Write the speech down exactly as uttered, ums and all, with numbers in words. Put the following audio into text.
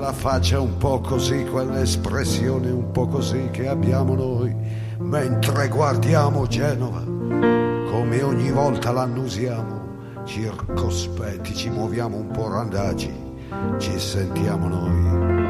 quella faccia un po' così, quell'espressione un po' così che abbiamo noi mentre guardiamo Genova, come ogni volta l'annusiamo, circospetti, ci muoviamo un po' randagi, ci sentiamo noi.